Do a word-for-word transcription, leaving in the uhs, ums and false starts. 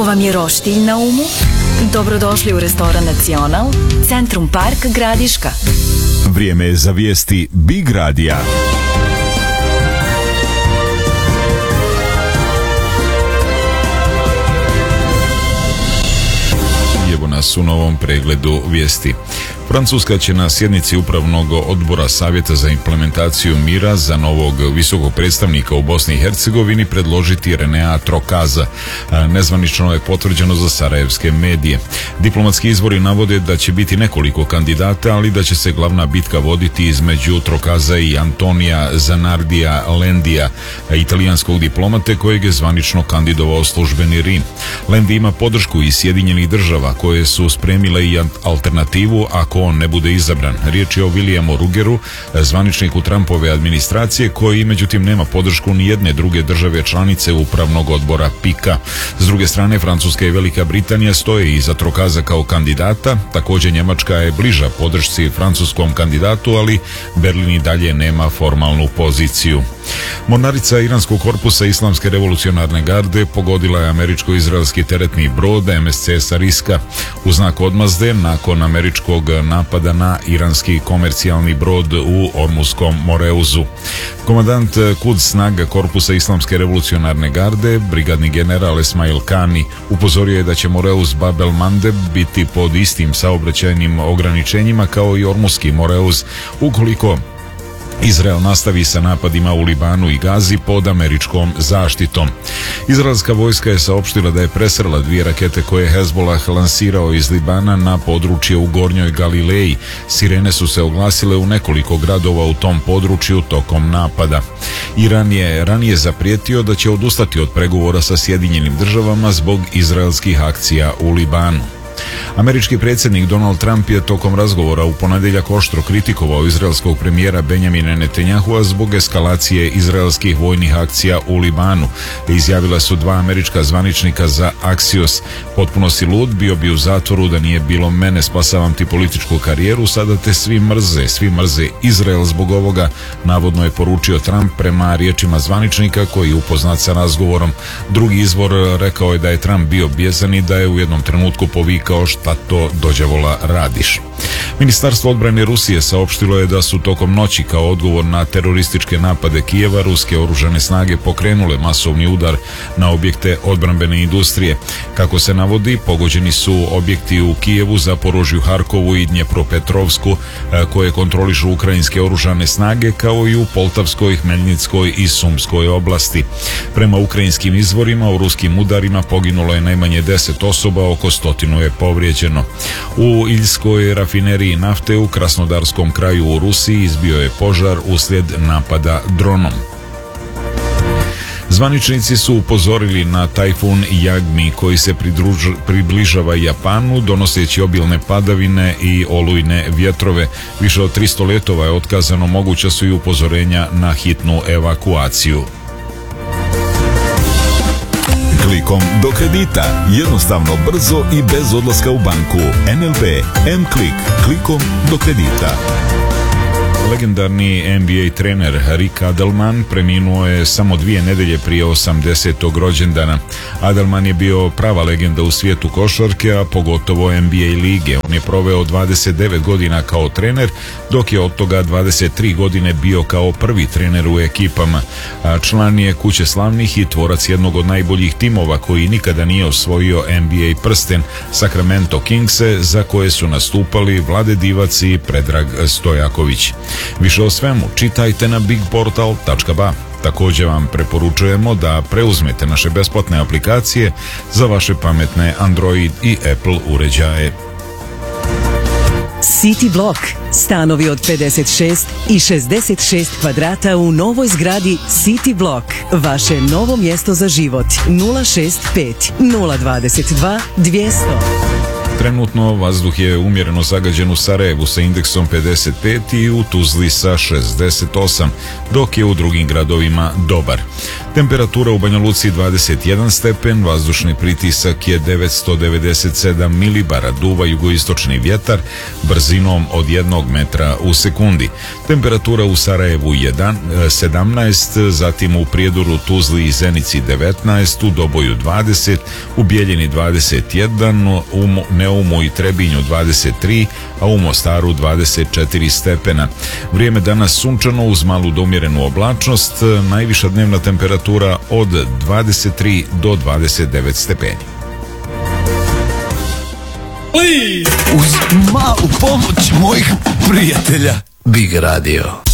Ako vam je roštilj na umu, dobrodošli u restoran Nacional, Centrum Park Gradiška. Vrijeme je za vijesti Big Radija. Evo nas u novom pregledu vijesti. Francuska će na sjednici upravnog odbora Savjeta za implementaciju mira za novog visokog predstavnika u Bosni i Hercegovini predložiti Renea Trokaza. Nezvanično je potvrđeno za sarajevske medije. Diplomatski izvori navode da će biti nekoliko kandidata, ali da će se glavna bitka voditi između Trokaza i Antonija Zanardija Lendija, italijanskog diplomate kojeg je zvanično kandidovao službeni Rim. Lendi ima podršku iz Sjedinjenih država koje su spremile i alternativu ako on ne bude izabran. Riječ je o Williamu Rugeru, zvaničniku Trumpove administracije, koji međutim nema podršku ni jedne druge države članice upravnog odbora pika. S druge strane, Francuska i Velika Britanija stoje iza Trokaza kao kandidata. Također Njemačka je bliža podršci francuskom kandidatu, ali Berlin i dalje nema formalnu poziciju. Mornarica iranskog korpusa Islamske revolucionarne garde pogodila je američko-izraelski teretni brod M S C Sariska u znak odmazde nakon američkog napada na iranski komercijalni brod u Ormuskom Moreuzu. Komandant Quds snaga korpusa Islamske revolucionarne garde, brigadni general Esmail Kani, upozorio je da će Moreuz Bab el Mandeb biti pod istim saobraćajnim ograničenjima kao i Ormuski Moreuz ukoliko Izrael nastavi sa napadima u Libanu i Gazi pod američkom zaštitom. Izraelska vojska je saopštila da je presrela dvije rakete koje je Hezbollah lansirao iz Libana na područje u Gornjoj Galileji. Sirene su se oglasile u nekoliko gradova u tom području tokom napada. Iran je ranije zaprijetio da će odustati od pregovora sa Sjedinjenim državama zbog izraelskih akcija u Libanu. Američki predsjednik Donald Trump je tokom razgovora u ponedjeljak oštro kritikovao izraelskog premijera Benjamina Netanyahua zbog eskalacije izraelskih vojnih akcija u Libanu. Izjavila su dva američka zvaničnika za Axios: potpuno si lud, bio bi u zatvoru da nije bilo mene, spasavam ti političku karijeru, sada te svi mrze, svi mrze Izrael zbog ovoga, navodno je poručio Trump prema riječima zvaničnika koji je upoznat sa razgovorom. Drugi izvor rekao je da je Trump bio bijesan i da je u jednom trenutku povikao: šta to dođavola radiš. Ministarstvo odbrane Rusije saopštilo je da su tokom noći kao odgovor na terorističke napade Kijeva ruske oružane snage pokrenule masovni udar na objekte odbrambene industrije. Kako se navodi, pogođeni su objekti u Kijevu, Zaporožju, Harkovu i Dnjepropetrovsku koje kontrolišu ukrajinske oružane snage, kao i u Poltavskoj, Hmelnitskoj i Sumskoj oblasti. Prema ukrajinskim izvorima, u ruskim udarima poginulo je najmanje deset osoba, oko stotinu je povrijeđeno. U Iljskoj rafineriji nafte u Krasnodarskom kraju u Rusiji izbio je požar uslijed napada dronom. Zvaničnici su upozorili na tajfun Jagmi koji se pridruž, približava Japanu donoseći obilne padavine i olujne vjetrove. Više od tristo letova je otkazano, moguća su i upozorenja na hitnu evakuaciju. Klikom do kredita. Jednostavno, brzo i bez odlaska u banku. N L B M-Klik. Klikom do kredita. Legendarni N B A trener Rick Adelman preminuo je samo dvije nedelje prije osamdesetog rođendana. Adelman je bio prava legenda u svijetu košarke, a pogotovo N B A lige. On je proveo dvadeset devet godina kao trener, dok je od toga dvadeset tri godine bio kao prvi trener u ekipama. A član je kuće slavnih i tvorac jednog od najboljih timova koji nikada nije osvojio N B A prsten, Sacramento Kingse, za koje su nastupali Vlade Divac i Predrag Stojaković. Više o svemu čitajte na big portal tačka ba. Također vam preporučujemo da preuzmete naše besplatne aplikacije za vaše pametne Android i Apple uređaje. City Block. Stanovi od pedeset šest i šezdeset šest kvadrata u novoj zgradi City Block. Vaše novo mjesto za život. nula šest pet nula dvadeset dva dvjesto. Trenutno vazduh je umjereno zagađen u Sarajevu sa indeksom pedeset pet i u Tuzli sa šezdeset osam, dok je u drugim gradovima dobar. Temperatura u Banja Luci dvadeset jedan stepen, vazdušni pritisak je devetsto devedeset sedam milibara, duva jugoistočni vjetar brzinom od jednog metra u sekundi. Temperatura u Sarajevu sedamnaest, zatim u Prijedoru, Tuzli i Zenici devetnaest, u Doboju dvadeset, u Bijeljini dvadeset jedan, u Neumu i Trebinju dvadeset tri, a u Mostaru dvadeset četiri stepena. Vrijeme danas sunčano uz malu do umjerenu oblačnost, najviša dnevna temperatura od dvadeset tri do dvadeset devet stepeni. Uz malu pomoć mojih prijatelja Big Radio.